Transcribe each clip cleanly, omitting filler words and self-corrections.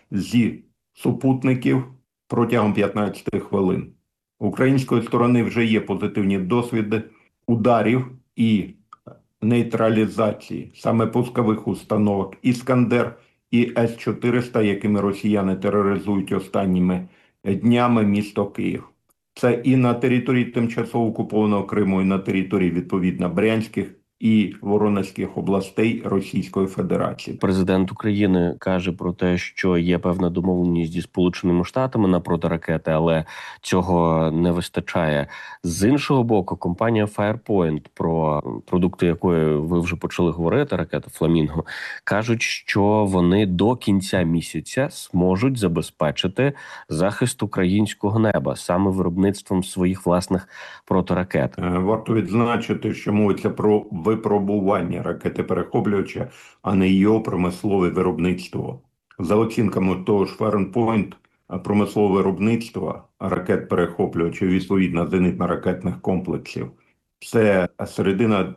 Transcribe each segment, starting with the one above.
зі супутників протягом 15 хвилин. У української сторони вже є позитивні досвіди ударів і нейтралізації саме пускових установок «Іскандер» і С-400, якими росіяни тероризують останніми днями місто Київ. Це і на території тимчасово окупованого Криму, і на території, відповідно, Брянських і Воронезьких областей Російської Федерації. Президент України каже про те, що є певна домовленість зі Сполученими Штатами на протиракети, але цього не вистачає. З іншого боку, компанія Firepoint, про продукти якої ви вже почали говорити, ракета «Фламінго», кажуть, що вони до кінця місяця зможуть забезпечити захист українського неба саме виробництвом своїх власних протиракет. Варто відзначити, що мовиться про випробування ракети-перехоплювача, а не його промислове виробництво. За оцінками того ж Firepoint, промислове виробництво ракет-перехоплювачів, відповідно зенитно-ракетних комплексів, це середина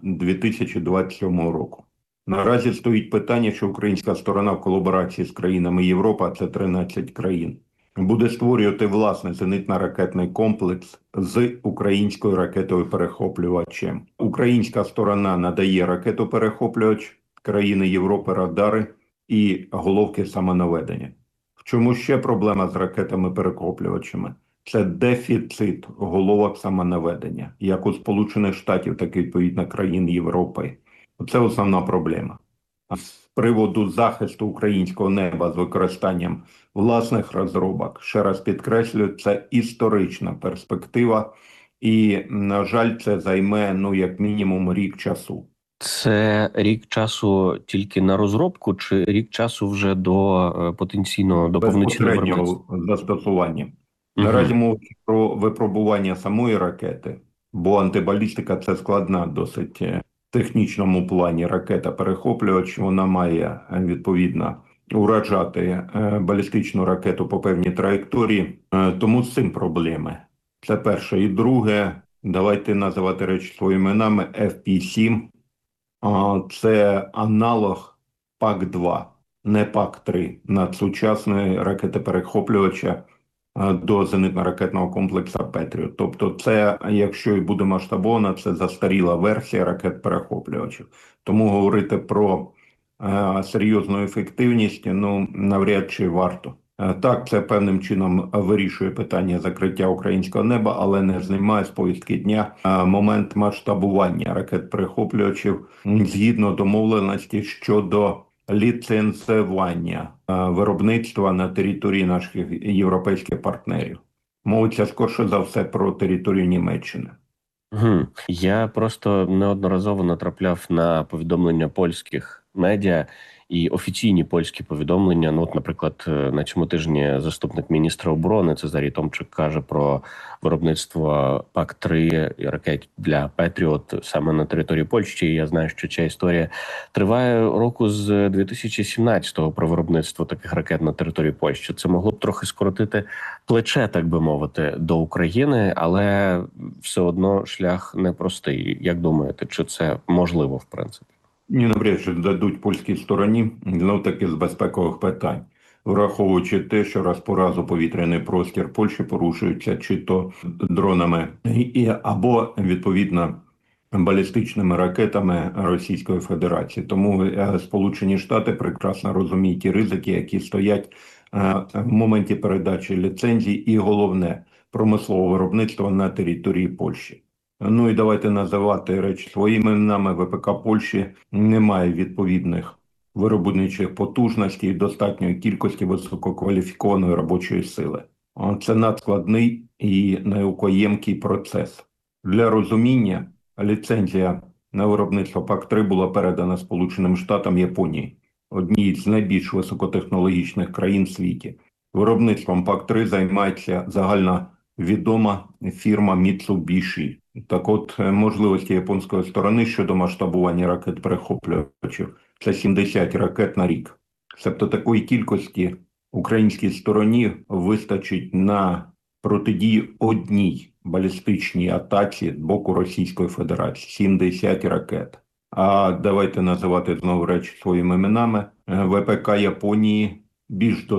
2027 року. Наразі стоїть питання, що українська сторона в колаборації з країнами Європи, а це 13 країн, буде створювати власний зенитно-ракетний комплекс з українською ракетою-перехоплювачем. Українська сторона надає ракету-перехоплювач, країни Європи радари і головки самонаведення. В чому ще проблема з ракетами-перехоплювачами? Це дефіцит головок самонаведення, як у Сполучених Штатів, так і відповідно країн Європи. Це основна проблема. З приводу захисту українського неба з використанням власних розробок, ще раз підкреслюю, це історична перспектива і, на жаль, це займе, як мінімум, рік часу. Це рік часу тільки на розробку, чи рік часу вже до повноцінного безпосереднього застосування? Наразі мовиться про випробування самої ракети, бо антибалістика – це складна досить в технічному плані ракета-перехоплювач. Вона має, відповідно, уражати балістичну ракету по певній траєкторії, тому з цим проблеми. Це перше. І друге, давайте називати речі своїми іменами, FP-7 – це аналог ПАК-2, не ПАК-3, надсучасної ракети-перехоплювача до зенитно-ракетного комплексу «Петріот». Тобто це, якщо і буде масштабована, це застаріла версія ракет-перехоплювачів. Тому говорити про серйозну ефективність, навряд чи варто. Так, це певним чином вирішує питання закриття українського неба, але не знімає з повістки дня момент масштабування ракет-перехоплювачів згідно домовленості щодо ліцензування виробництва на території наших європейських партнерів. Мовиться скорше за все про територію Німеччини. Я просто неодноразово натрапляв на повідомлення польських медіа і офіційні польські повідомлення. Наприклад, на цьому тижні заступник міністра оборони Цезарій Томчик каже про виробництво ПАК-3 і ракет для «Петріот» саме на території Польщі. І я знаю, що ця історія триває року з 2017-го про виробництво таких ракет на території Польщі. Це могло б трохи скоротити плече, так би мовити, до України, але все одно шлях непростий. Як думаєте, чи це можливо в принципі? Ні, навряд чи дадуть польській стороні, таки з безпекових питань, враховуючи те, що раз по разу повітряний простір Польщі порушується чи то дронами, або, відповідно, балістичними ракетами Російської Федерації. Тому Сполучені Штати прекрасно розуміють ті ризики, які стоять в моменті передачі ліцензій і, головне, промислового виробництва на території Польщі. І давайте називати речі своїми іменами. ВПК Польщі не має відповідних виробничих потужностей і достатньої кількості висококваліфікованої робочої сили. Це надскладний і наукоємкий процес. Для розуміння, ліцензія на виробництво ПАК-3 була передана Сполученим Штатам Японії, одній з найбільш високотехнологічних країн в світі. Виробництвом ПАК-3 займається загальна відома фірма Mitsubishi. Так от, можливості японської сторони щодо масштабування ракет-перехоплювачів – це 70 ракет на рік. Тобто такої кількості українській стороні вистачить на протидію одній балістичній атаці з боку Російської Федерації – 70 ракет. А давайте називати знову речі своїми іменами. ВПК Японії більш